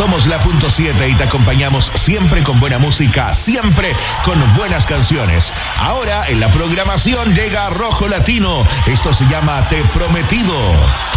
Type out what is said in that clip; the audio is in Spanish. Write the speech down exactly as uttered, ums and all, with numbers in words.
Somos La Punto siete y te acompañamos siempre con buena música, siempre con buenas canciones. Ahora en la programación llega Rojo Latino. Esto se llama Te Prometido.